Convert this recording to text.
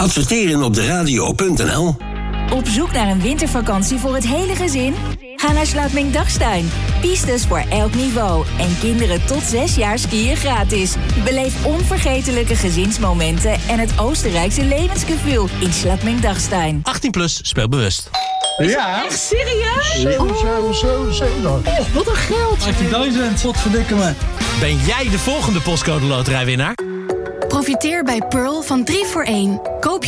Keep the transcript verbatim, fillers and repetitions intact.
Adverteren op de radio punt n l. Op zoek naar een wintervakantie voor het hele gezin? Ga naar Sluitming-Dagstein. Pistes voor elk niveau. En kinderen tot zes jaar skiën gratis. Beleef onvergetelijke gezinsmomenten en het Oostenrijkse levensgevoel in Sluitming-Dagstein. achttien plus, speel bewust. Ja. Echt serieus? Zo, zo, zo, zo dan. Oh, wat een geld. achttien wat verdikken me. Ben jij de volgende postcode loterijwinnaar? Profiteer bij Pearl van drie voor één. Koop